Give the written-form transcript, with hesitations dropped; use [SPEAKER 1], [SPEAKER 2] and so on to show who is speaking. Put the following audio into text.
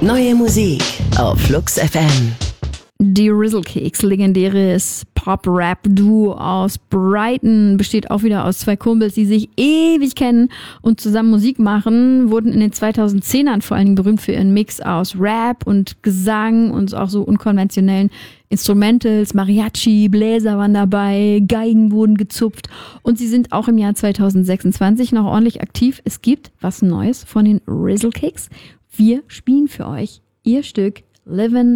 [SPEAKER 1] Neue Musik auf Flux FM.
[SPEAKER 2] Die Rizzle-Kicks, legendäres Pop-Rap-Duo aus Brighton, besteht auch wieder aus zwei Kumpels, die sich ewig kennen und zusammen Musik machen, wurden in den 2010ern vor allem berühmt für ihren Mix aus Rap und Gesang und auch so unkonventionellen Instrumentals, Mariachi, Bläser waren dabei, Geigen wurden gezupft und sie sind auch im Jahr 2026 noch ordentlich aktiv. Es gibt was Neues von den Rizzle-Kicks. Wir spielen für euch ihr Stück Livin'